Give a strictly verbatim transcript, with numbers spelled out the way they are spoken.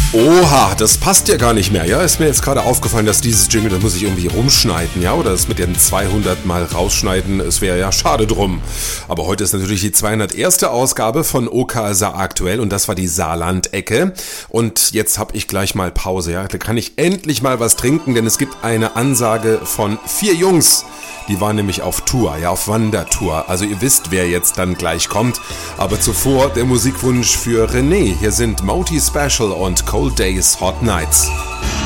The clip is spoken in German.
Oha, das passt ja gar nicht mehr, ja? Ist mir jetzt gerade aufgefallen, dass dieses Jingle, das muss ich irgendwie rumschneiden, ja? Oder das mit den zweihundert Mal rausschneiden, es wäre ja schade drum. Aber heute ist natürlich die zweihunderterste Ausgabe von O K Saar aktuell und das war die Saarland-Ecke. Und jetzt habe ich gleich mal Pause, ja? Da kann ich endlich mal was trinken, denn es gibt eine Ansage von vier Jungs. Die waren nämlich auf Tour, ja, auf Wandertour. Also ihr wisst, wer jetzt dann gleich kommt. Aber zuvor der Musikwunsch für René. Hier sind Moti Special und Cold Days, Hot Nights.